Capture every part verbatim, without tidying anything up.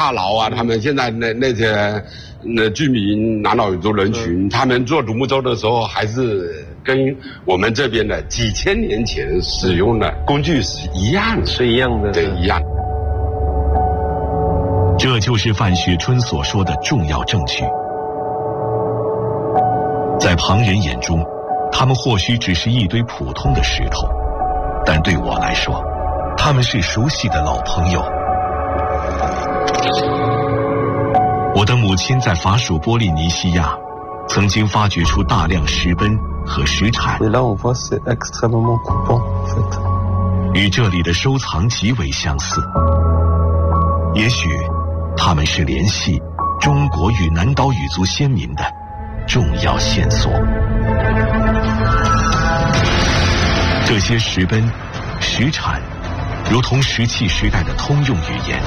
帕劳啊，他们现在那那些那居民南岛语族人群，他们做独木舟的时候，还是跟我们这边的几千年前使用的工具是一样的， 是一样的， 对，一样。 这就是范雪春所说的重要证据。在旁人眼中，他们或许只是一堆普通的石头，但对我来说，他们是熟悉的老朋友。我的母亲在法属波利尼西亚曾经发掘出大量石奔和石铲，与这里的收藏极为相似。也许他们是联系中国与南岛语族先民的重要线索。这些石奔、石铲如同石器时代的通用语言，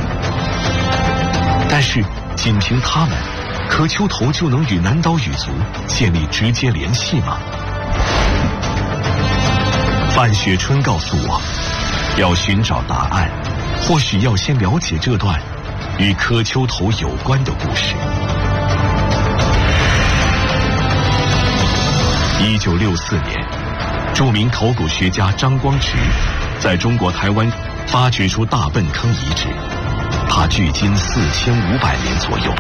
但是仅凭它们，柯丘头就能与南岛语族建立直接联系吗？范雪春告诉我，要寻找答案，或许要先了解这段与柯丘头有关的故事。一九六四年，著名考古学家张光直在中国台湾发掘出大笨坑遗址，它距今四千五百年左右。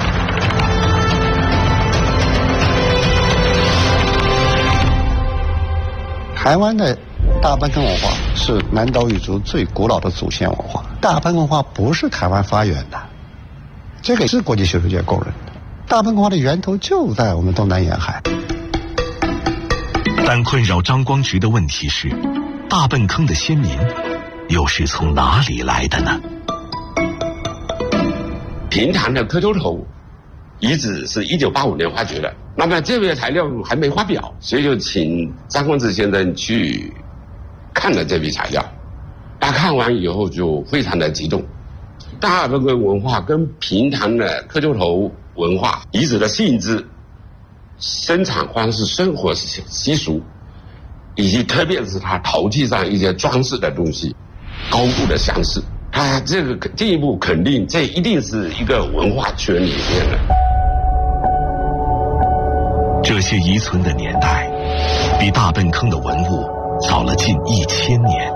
台湾的大笨坑文化是南岛语族最古老的祖先文化。大笨坑文化不是台湾发源的，这个是国际学术界公认的。大笨坑文化的源头就在我们东南沿海。 但困扰张光直的问题是，大笨坑的先民又是从哪里来的呢？ 平潭的柯丘头遗址是一九八五年发掘的，那么这些材料还没发表，所以就请张光直先生去看了这批材料。他看完以后就非常的激动，大笨坑文化跟平潭的柯丘头文化遗址的性质、生产方式、生活习俗，以及特别是它陶器上一些装饰的东西，高度的相似。他这个进一步肯定，这一定是一个文化圈里面的。 这些遗存的年代，比大笨坑的文物早了近一千年。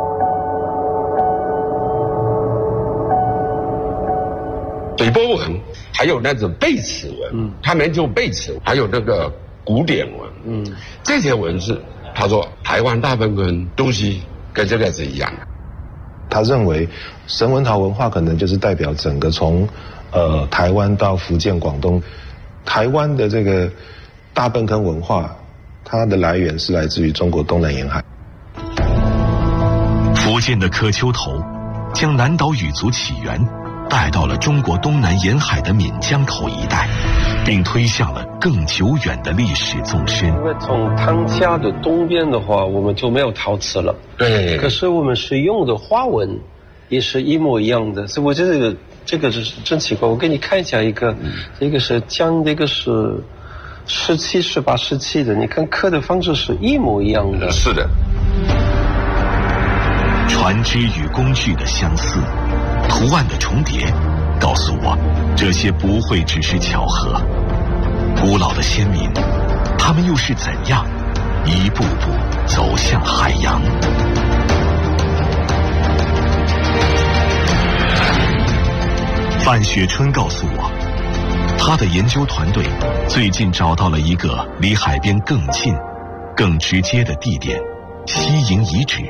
北波文还有那种贝齿文，嗯，他们就贝齿，还有那个古典文，嗯，这些文字，他说台湾大笨坑东西跟这个是一样的。 他认为神文陶文化可能就是代表整个从呃台湾到福建、广东，台湾的这个大笨坑文化，它的来源是来自于中国东南沿海。 福建的柯丘头将南岛语族起源带到了中国东南沿海的闽江口一带，并推向了更久远的历史纵深。 因为从汤加的东边的话，我们就没有陶瓷了。 对。 可是我们使用的花纹也是一模一样的，所以我觉得这个这个是真奇怪。我给你看一下一个，嗯、一个是江，一个是十七、十八、十七的，你看刻的方式是一模一样的。 是的。 船只与工具的相似，图案的重叠，告诉我，这些不会只是巧合。古老的先民，他们又是怎样一步步走向海洋？范雪春告诉我，他的研究团队最近找到了一个离海边更近、更直接的地点——西营遗址。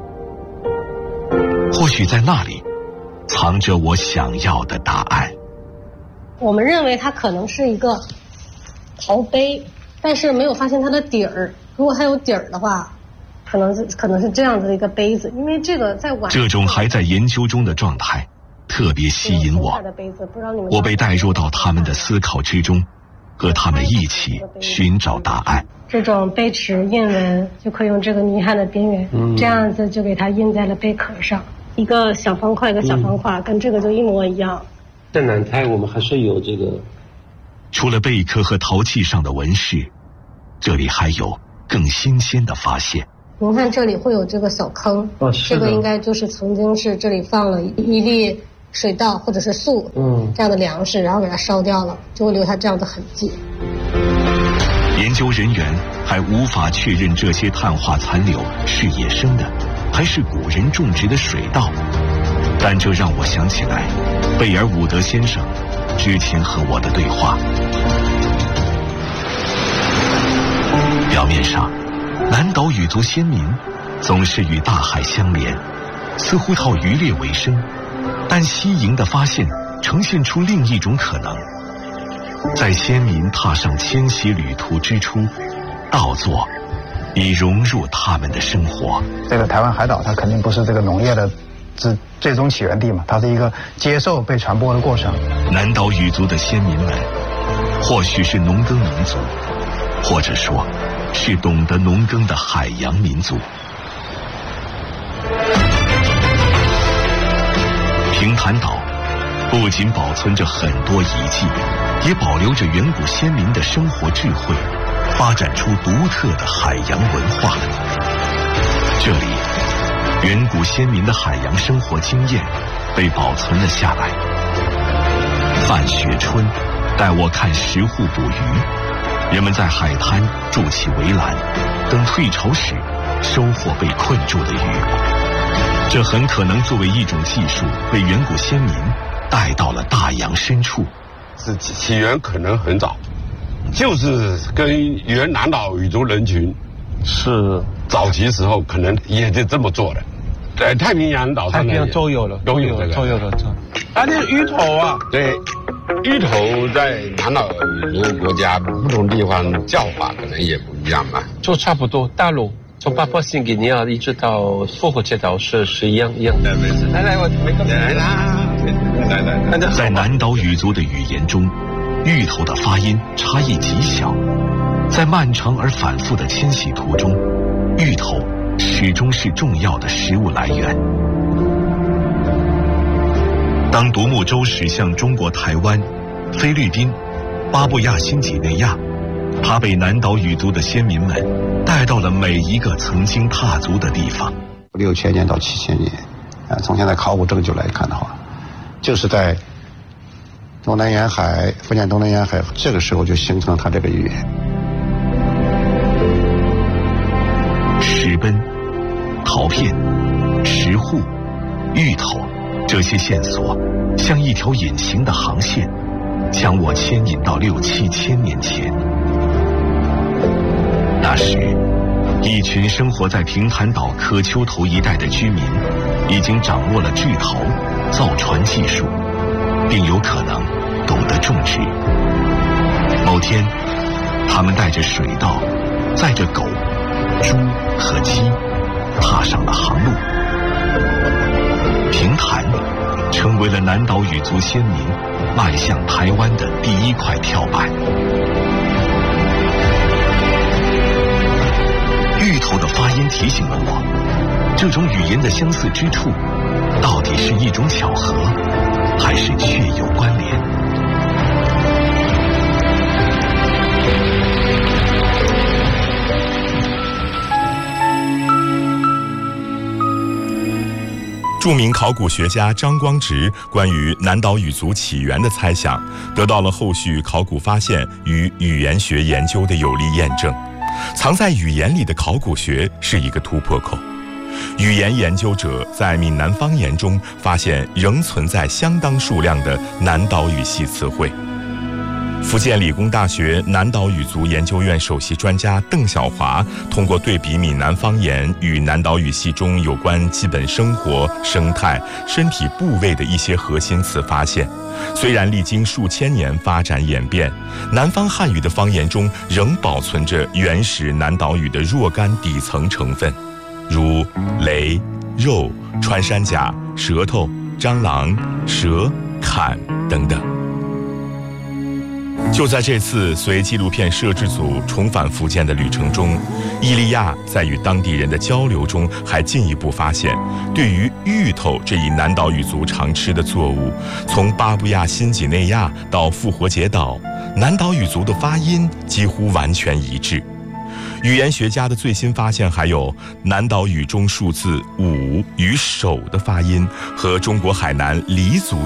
或许在那里藏着我想要的答案。 我们认为它可能是一个陶杯，但是没有发现它的底儿。如果它有底儿的话，可能是可能是这样子的一个杯子，因为这个在晚这种还在研究中的状态特别吸引我。我被带入到他们的思考之中，和他们一起寻找答案。 这种杯齿印纹就可以用这个泥汉的边缘、嗯，这样子就给它印在了贝壳上。一个小方块，一个小方块、嗯，跟这个就一模一样。 在南台我们还是有这个， 除了贝壳和陶器上的纹饰，这里还有更新鲜的发现。 您看这里会有这个小坑，哦、这个应该就是曾经是这里放了一粒水稻或者是粟，嗯，这样的粮食，然后给它烧掉了，就会留下这样的痕迹。 研究人员还无法确认这些碳化残留是野生的，还是古人种植的水稻，但这让我想起来贝尔伍德先生之前和我的对话。表面上，南岛语族先民总是与大海相连，似乎靠渔猎为生，但西营的发现呈现出另一种可能。在先民踏上迁徙旅途之初，稻作已融入他们的生活。 这个台湾海岛它肯定不是这个农业的最最终起源地嘛，它是一个接受被传播的过程。 南岛语族的先民们或许是农耕民族，或者说是懂得农耕的海洋民族。平潭岛不仅保存着很多遗迹，也保留着远古先民的生活智慧，发展出独特的海洋文化。这里远古先民的海洋生活经验被保存了下来。范学春带我看石户捕鱼，人们在海滩筑起围栏，等退潮时收获被困住的鱼。这很可能作为一种技术被远古先民带到了大洋深处。 是起源可能很早，就是跟原南岛语族人群是早期时候可能也就这么做的。在太平洋岛上， 太平洋都有了， 都有这个， 都有了。啊，那芋头啊， 对，芋头在南岛语族国家不同地方叫法可能也不一样吧。 就差不多，大陆从巴布亚新几内亚一直到复活节岛是是一样一样的。来来，我没个来啦，来来来。 在南岛语族的语言中，芋头的发音差异极小，在漫长而反复的迁徙途中，芋头始终是重要的食物来源。当独木舟驶向中国台湾、菲律宾、巴布亚新几内亚，它被南岛语族的先民们带到了每一个曾经踏足的地方。 六千年到七千年，啊，从现在考古证据来看的话，就是在东南沿海、福建东南沿海这个时候就形成了它这个语言。 石奔、陶片、石户、芋头，这些线索像一条隐形的航线，将我牵引到六七千年前。那时，一群生活在平潭岛可丘头一带的居民，已经掌握了制陶、造船技术，并有可能懂得种植。某天，他们带着水稻，载着狗、猪和鸡，踏上了航路。平潭成为了南岛语族先民迈向台湾的第一块跳板。芋头的发音提醒了我，这种语言的相似之处，到底是一种巧合，还是确有关联？ 著名考古学家张光直关于南岛语族起源的猜想，得到了后续考古发现与语言学研究的有力验证。藏在语言里的考古学是一个突破口。语言研究者在闽南方言中发现仍存在相当数量的南岛语系词汇。福建理工大学南岛语族研究院首席专家邓晓华通过对比闽南方言与南岛语系中有关基本生活、生态、身体部位的一些核心词发现，虽然历经数千年发展演变，南方汉语的方言中仍保存着原始南岛语的若干底层成分，如雷、肉、穿山甲、舌头、蟑螂、蛇、坎等等。就在这次随纪录片摄制组重返福建的旅程中，伊利亚在与当地人的交流中还进一步发现，对于芋头这一南岛语族常吃的作物，从巴布亚新几内亚到复活节岛，南岛语族的发音几乎完全一致。语言学家的最新发现还有南岛语中数字五与手的发音和中国海南黎族